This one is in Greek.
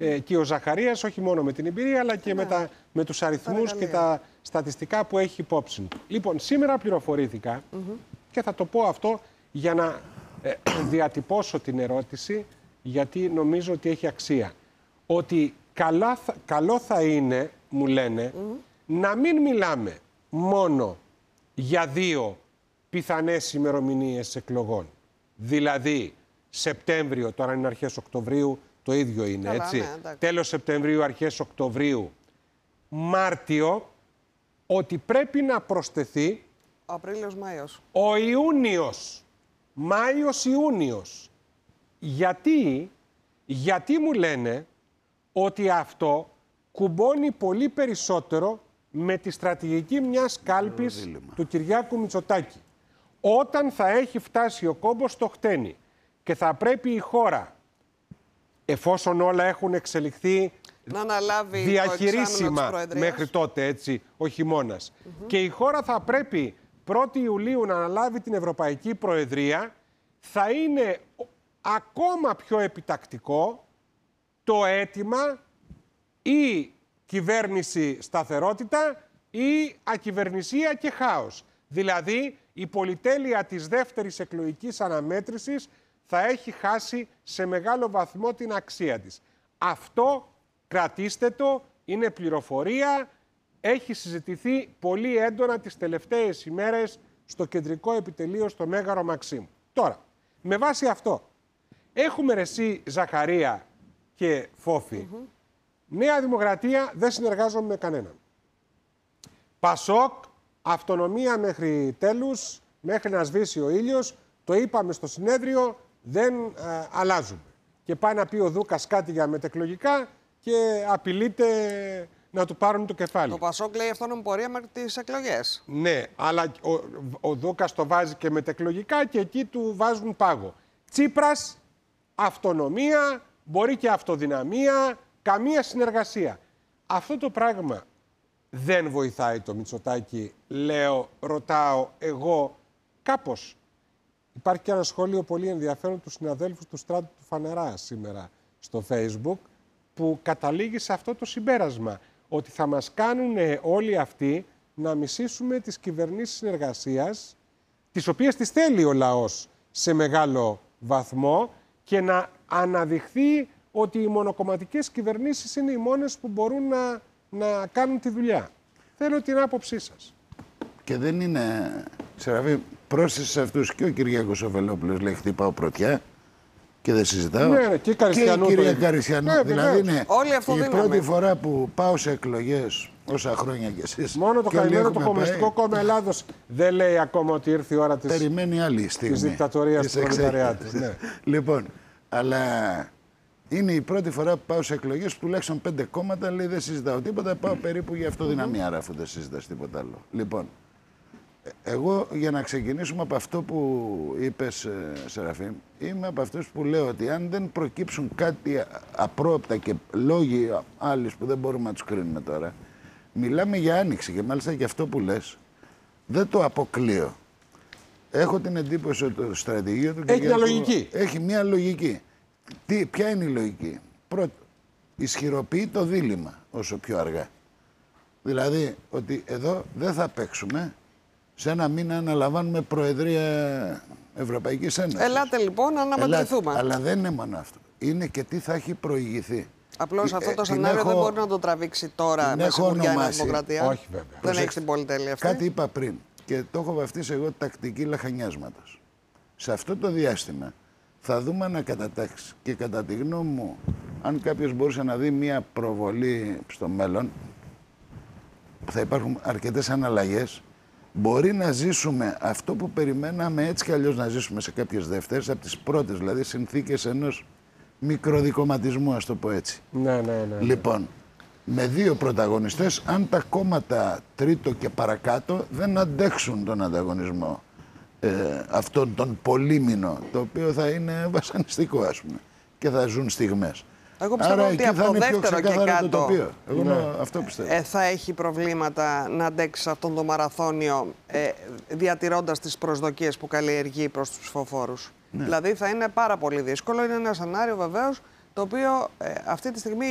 και ο Ζαχαρίας, όχι μόνο με την εμπειρία, αλλά και με τους αριθμούς και τα στατιστικά που έχει υπόψη. Λοιπόν, σήμερα πληροφορήθηκα και θα το πω αυτό για να διατυπώσω την ερώτηση, γιατί νομίζω ότι έχει αξία. Ότι καλό θα είναι, μου λένε, να μην μιλάμε μόνο για 2 πιθανές ημερομηνίες εκλογών. Δηλαδή, Σεπτέμβριο, τώρα είναι αρχές Οκτωβρίου, το ίδιο είναι, έτσι. Ναι, τέλος Σεπτεμβρίου, αρχές Οκτωβρίου, Μάρτιο, ότι πρέπει να προσθεθεί ο Απρίλιος-Μάιος. Ο Ιούνιος. Μάιος-Ιούνιος. Γιατί μου λένε ότι αυτό κουμπώνει πολύ περισσότερο με τη στρατηγική μιας κάλπης του Κυριάκου Μητσοτάκη. Όταν θα έχει φτάσει ο κόμπος στο χτένι και θα πρέπει η χώρα, εφόσον όλα έχουν εξελιχθεί να αναλάβει διαχειρίσιμα μέχρι τότε, έτσι, ο χειμώνας, και η χώρα θα πρέπει 1η Ιουλίου να αναλάβει την Ευρωπαϊκή Προεδρία, θα είναι ακόμα πιο επιτακτικό το αίτημα ή κυβέρνηση σταθερότητα ή ακυβερνησία και χάος. Δηλαδή, η πολυτέλεια της δεύτερης εκλογικής αναμέτρησης θα έχει χάσει σε μεγάλο βαθμό την αξία της. Αυτό κρατήστε το, είναι πληροφορία, έχει συζητηθεί πολύ έντονα τις τελευταίες ημέρες στο κεντρικό επιτελείο στο Μέγαρο Μαξίμου. Τώρα, με βάση αυτό, έχουμε εσύ Ζαχαρία και Φόφη. Νέα Δημοκρατία, δεν συνεργάζομαι με κανέναν. Πασόκ, αυτονομία μέχρι τέλους, μέχρι να σβήσει ο ήλιος, το είπαμε στο συνέδριο, δεν αλλάζουμε. Και πάει να πει ο Δούκας κάτι για μετεκλογικά και απειλείται να του πάρουν το κεφάλι. Το Πασόκ λέει αυτόνομη πορεία μέχρι τις εκλογές. Ναι, αλλά ο Δούκας το βάζει και μετεκλογικά και εκεί του βάζουν πάγο. Τσίπρας, αυτονομία, μπορεί και αυτοδυναμία, καμία συνεργασία. Αυτό το πράγμα δεν βοηθάει το Μητσοτάκη, λέω, ρωτάω εγώ κάπως. Υπάρχει και ένα σχόλιο πολύ ενδιαφέρον του συναδέλφου του Στράτου του Φανερά σήμερα στο Facebook, που καταλήγει σε αυτό το συμπέρασμα, ότι θα μας κάνουν όλοι αυτοί να μισήσουμε τις κυβερνήσεις συνεργασίας, τις οποίες τις θέλει ο λαός σε μεγάλο βαθμό, και να αναδειχθεί ότι οι μονοκομματικές κυβερνήσεις είναι οι μόνες που μπορούν να κάνουν τη δουλειά. Θέλω την άποψή σας. Και δεν είναι... Σεραφή, πρόσθεσε σε αυτούς και ο Κυριάκος ο Βελόπουλος λέει χτυπάω πρωτιά και δεν συζητάω. Ναι, και η κυρία Καριστιανού. Ναι, δηλαδή είναι η πρώτη φορά που πάω σε εκλογές όσα χρόνια κι εσείς. Μόνο το καημένο το Κομμουνιστικό Κόμμα Ελλάδος δεν λέει ακόμα ότι ήρθε η ώρα της, περιμένει άλλη στιγμή, της δικτατορίας του προλεταριάτου. Ναι. Λοιπόν, αλλά είναι η πρώτη φορά που πάω σε εκλογές που τουλάχιστον 5 κόμματα λέει δεν συζητάω τίποτα. Πάω περίπου για αυτοδυναμία, άρα αφού δεν συζητάς τίποτα άλλο. Λοιπόν, εγώ για να ξεκινήσουμε από αυτό που είπες, Σεραφείμ, είμαι από αυτούς που λέω ότι αν δεν προκύψουν κάτι απρόοπτα και λόγοι άλλοι που δεν μπορούμε να τους κρίνουμε τώρα, μιλάμε για άνοιξη και μάλιστα και αυτό που λες δεν το αποκλείω. Έχω την εντύπωση ότι το στρατηγείο του έχει μια λογική. Έχει μια λογική. Ποια είναι η λογική? Πρώτο, ισχυροποιεί το δίλημμα όσο πιο αργά. Δηλαδή ότι εδώ δεν θα παίξουμε. Σε ένα μήνα αναλαμβάνουμε Προεδρία Ευρωπαϊκής Ένωσης. Ελάτε λοιπόν να αναμετρηθούμε. Αλλά δεν είναι μόνο αυτό. Είναι και τι θα έχει προηγηθεί. Απλώς αυτό το σενάριο δεν μπορεί να το τραβήξει τώρα με σιγουριά η Νέα Δημοκρατία. Όχι βέβαια. Δεν έχει την πολυτέλεια αυτή. Κάτι είπα πριν και το έχω βαφτίσει εγώ τακτική λαχανιάσματος. Σε αυτό το διάστημα θα δούμε ανακατατάξεις. Και κατά τη γνώμη μου, αν κάποιος μπορούσε να δει μια προβολή στο μέλλον, θα υπάρχουν αρκετές αναλλαγές. Μπορεί να ζήσουμε αυτό που περιμέναμε έτσι κι αλλιώς να ζήσουμε σε κάποιες δεύτερες, από τις πρώτες δηλαδή συνθήκες ενός μικροδικομματισμού, ας το πω έτσι. Ναι. Λοιπόν, με 2 πρωταγωνιστές, αν τα κόμματα τρίτο και παρακάτω δεν αντέξουν τον ανταγωνισμό, αυτόν τον πολύμηνο, το οποίο θα είναι βασανιστικό ας πούμε και θα ζουν στιγμές. Εγώ πιστεύω ότι από το δεύτερο και κάτω αυτό πιστεύω. Θα έχει προβλήματα να αντέξει αυτόν τον μαραθώνιο διατηρώντας τις προσδοκίες που καλλιεργεί προς τους ψηφοφόρους. Ναι. Δηλαδή θα είναι πάρα πολύ δύσκολο. Είναι ένα σενάριο βεβαίως το οποίο αυτή τη στιγμή